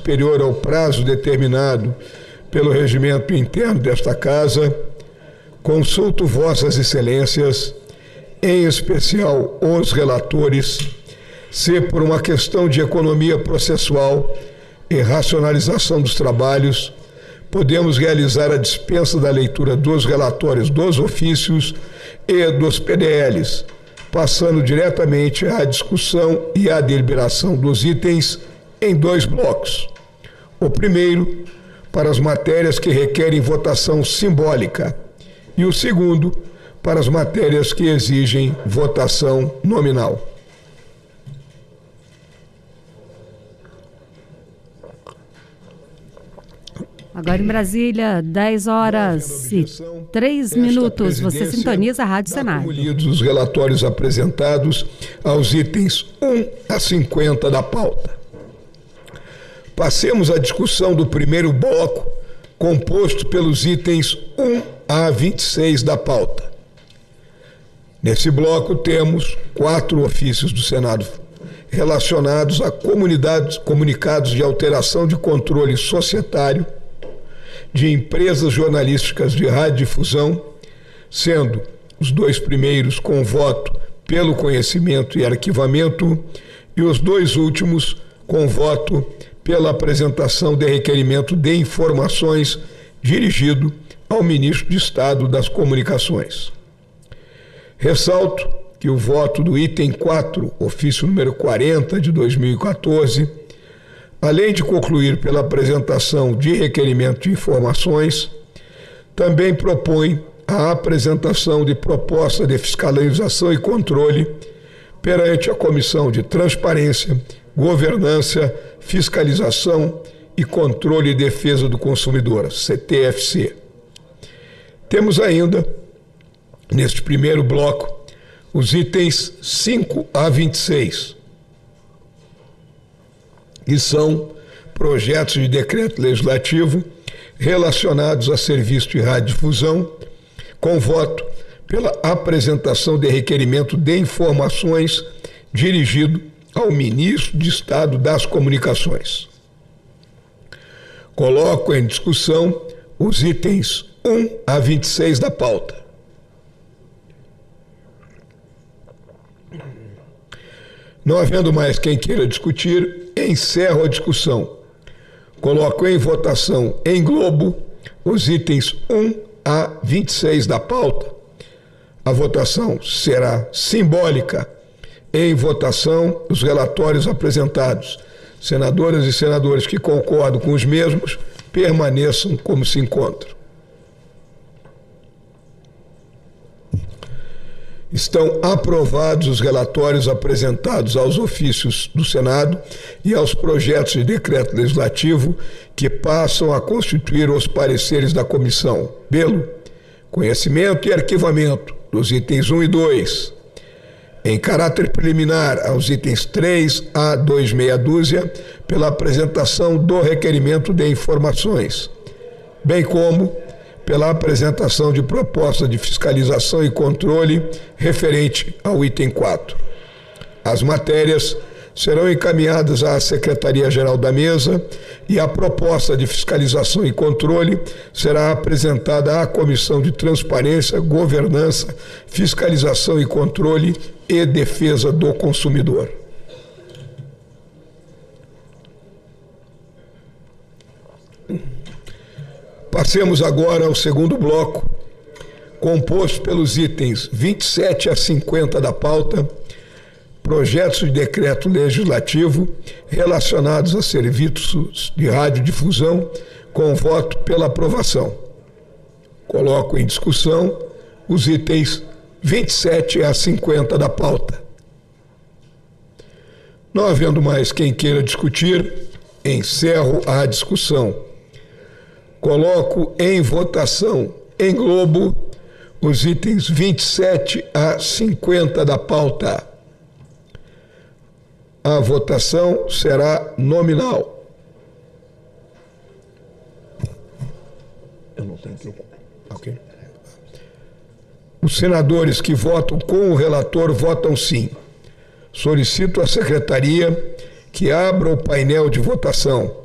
superior ao prazo determinado pelo regimento interno desta Casa, consulto Vossas Excelências, em especial os relatores, se por uma questão de economia processual e racionalização dos trabalhos, podemos realizar a dispensa da leitura dos relatórios dos ofícios e dos PDLs, passando diretamente à discussão e à deliberação dos itens em 2 blocos. O primeiro, para as matérias que requerem votação simbólica, e o segundo, para as matérias que exigem votação nominal. Agora em Brasília, 10h03. Você sintoniza a Rádio Senado. Lidos os relatórios apresentados aos itens 1 a 50 da pauta. Passemos à discussão do primeiro bloco, composto pelos itens 1 a 26 da pauta. Nesse bloco temos 4 ofícios do Senado relacionados a comunicados de alteração de controle societário de empresas jornalísticas de radiodifusão, sendo os 2 primeiros com voto pelo conhecimento e arquivamento e os 2 últimos com voto pela apresentação de requerimento de informações dirigido ao Ministro de Estado das Comunicações. Ressalto que o voto do item 4, ofício número 40 de 2014, além de concluir pela apresentação de requerimento de informações, também propõe a apresentação de proposta de fiscalização e controle perante a Comissão de Transparência, Governança, Fiscalização e Controle e Defesa do Consumidor, CTFC. Temos ainda, neste primeiro bloco, os itens 5 a 26, que são projetos de decreto legislativo relacionados a serviço de radiodifusão, com voto pela apresentação de requerimento de informações dirigido ao Ministro de Estado das Comunicações. Coloco em discussão os itens 1 a 26 da pauta. Não havendo mais quem queira discutir, encerro a discussão. Coloco em votação em globo os itens 1 a 26 da pauta. A votação será simbólica. Em votação, os relatórios apresentados. Senadoras e senadores que concordam com os mesmos, permaneçam como se encontram. Estão aprovados os relatórios apresentados aos ofícios do Senado e aos projetos de decreto legislativo que passam a constituir os pareceres da comissão, pelo conhecimento e arquivamento dos itens 1 e 2, em caráter preliminar aos itens 3 a 2 meia dúzia, pela apresentação do requerimento de informações, bem como pela apresentação de proposta de fiscalização e controle referente ao item 4. As matérias serão encaminhadas à Secretaria-Geral da Mesa e a proposta de fiscalização e controle será apresentada à Comissão de Transparência, Governança, Fiscalização e Controle e Defesa do Consumidor. Passemos agora ao segundo bloco, composto pelos itens 27 a 50 da pauta, projetos de decreto legislativo relacionados a serviços de radiodifusão, com voto pela aprovação. Coloco em discussão os itens 27 a 50 da pauta. Não havendo mais quem queira discutir, encerro a discussão. Coloco em votação em globo os itens 27 a 50 da pauta. A votação será nominal. Eu não tenho que... Ok. Os senadores que votam com o relator votam sim. Solicito à Secretaria que abra o painel de votação.